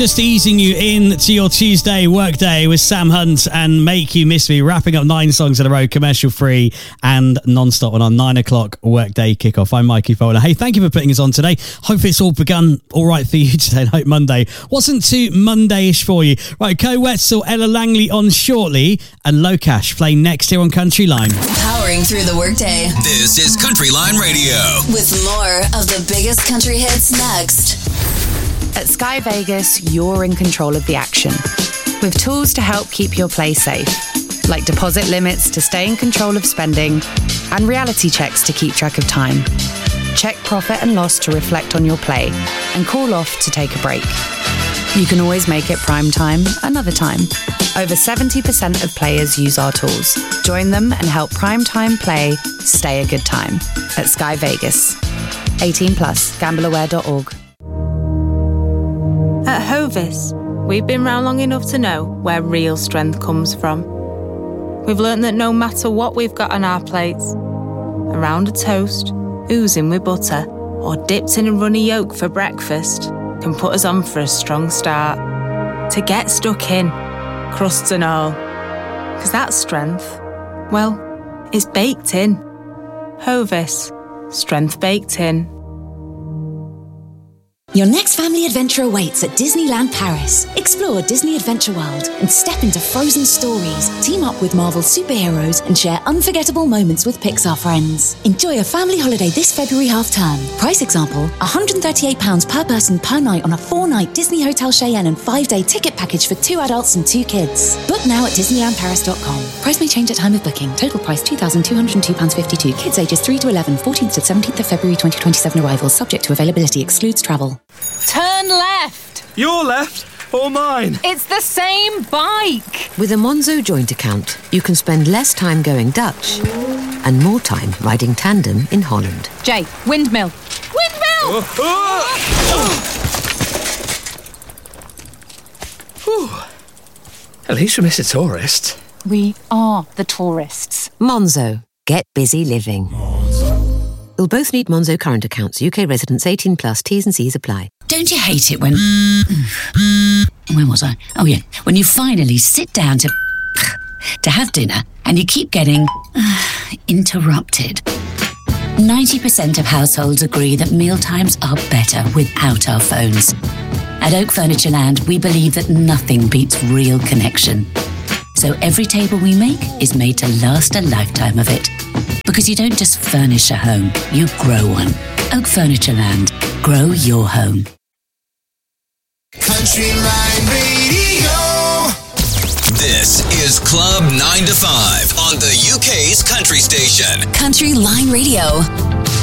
just easing you into your Tuesday workday with Sam Hunt and Make You Miss Me, wrapping up 9 songs in a row, commercial free and non-stop on our 9 o'clock workday kickoff. I'm Mikey Fowler. Hey, thank you for putting us on today. Hope it's all begun all right for you today. Hope Monday wasn't too Monday-ish for you. Right, Co Wetzel, Ella Langley on shortly, and Locash playing next here on Country Line. Powering through the workday. This is Country Line Radio. With more of the biggest country hits next. At Sky Vegas, you're in control of the action, with tools to help keep your play safe, like deposit limits to stay in control of spending and reality checks to keep track of time. Check profit and loss to reflect on your play and call off to take a break. You can always make it prime time another time. Over 70% of players use our tools. Join them and help prime time play stay a good time at Sky Vegas. 18+, gambleaware.org. At Hovis, we've been round long enough to know where real strength comes from. We've learned that no matter what we've got on our plates, a round of toast, oozing with butter, or dipped in a runny yolk for breakfast can put us on for a strong start. To get stuck in, crusts and all. Because that strength, well, it's baked in. Hovis, strength baked in. Your next family adventure awaits at Disneyland Paris. Explore Disney Adventure World and step into frozen stories. Team up with Marvel superheroes and share unforgettable moments with Pixar friends. Enjoy a family holiday this February half-term. Price example, £138 per person per night on a 4-night Disney Hotel Cheyenne and 5-day ticket package for 2 adults and 2 kids. Book now at DisneylandParis.com. Price may change at time of booking. Total price £2,202.52. Kids ages 3 to 11, 14th to 17th of February 2027 arrivals. Subject to availability. Excludes travel. Turn left! Your left or mine? It's the same bike! With a Monzo joint account, you can spend less time going Dutch and more time riding tandem in Holland. Jay, windmill! Windmill! At least we missed a tourist. We are the tourists. Monzo. Get busy living. You'll both need Monzo current accounts. UK residents 18+. T's and C's apply. Don't you hate it when... Where was I? Oh, yeah. When you finally sit down to have dinner and you keep getting interrupted. 90% of households agree that mealtimes are better without our phones. At Oak Furniture Land, we believe that nothing beats real connection. So every table we make is made to last a lifetime of it. Because you don't just furnish a home, you grow one. Oak Furniture Land. Grow your home. Country Line Radio. This is Club 9 to 5 on the UK's country station. Country Line Radio.